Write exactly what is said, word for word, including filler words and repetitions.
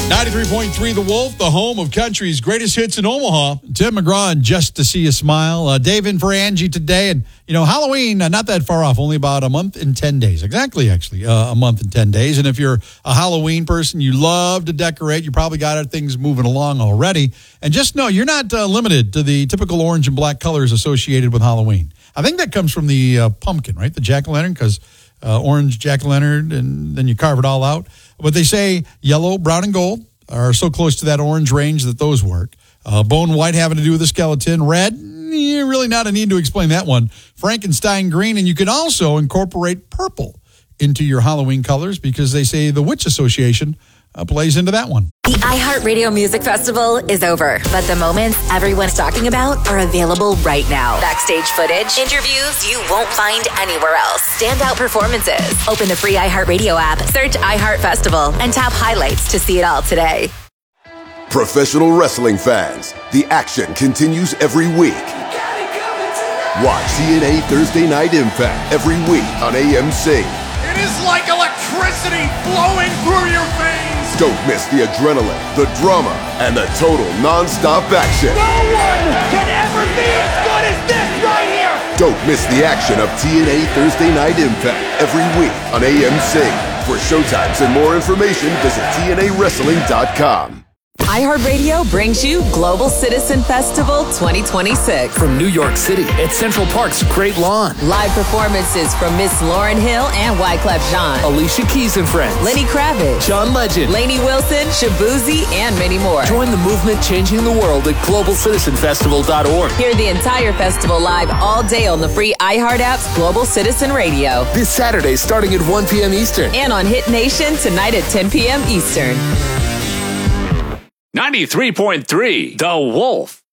ninety-three point three The Wolf, the home of country's greatest hits in Omaha. Tim McGraw and Just to See You Smile. Uh, Dave in for Angie today. And, you know, Halloween, uh, not that far off, only about a month and ten days. Exactly, actually, uh, a month and ten days. And if you're a Halloween person, you love to decorate, you probably got things moving along already. And just know you're not uh, limited to the typical orange and black colors associated with Halloween. I think that comes from the uh, pumpkin, right? The jack-o'-lantern, because uh, orange jack-o'-lantern, and then you carve it all out. But they say yellow, brown, and gold are so close to that orange range that those work. Uh, bone white having to do with the skeleton. Red, eh, really not a need to explain that one. Frankenstein green, and you can also incorporate purple into your Halloween colors because they say the Witch Association uh, plays into that one. The iHeartRadio Music Festival is over, but the moments everyone's talking about are available right now. Backstage footage, interviews you won't find anywhere else, standout performances. Open the free iHeartRadio app, search iHeart Festival, and tap highlights to see it all today. Professional wrestling fans, the action continues every week. Watch T N A Thursday Night Impact every week on A M C. It is like electricity flowing through your veins. Don't miss the adrenaline, the drama, and the total non-stop action. No one can ever be as good as this right here. Don't miss the action of T N A Thursday Night Impact every week on A M C. For showtimes and more information, visit T N A wrestling dot com. iHeartRadio brings you Global Citizen Festival twenty twenty-six. From New York City at Central Park's Great Lawn. Live performances from Miss Lauryn Hill and Wyclef Jean. Alicia Keys and Friends. Lenny Kravitz. John Legend. Lainey Wilson, Shabuzi, and many more. Join the movement changing the world at global citizen festival dot org. Hear the entire festival live all day on the free iHeart app's Global Citizen Radio. This Saturday starting at one p.m. Eastern. And on Hit Nation tonight at ten p.m. Eastern. ninety-three point three The Wolf.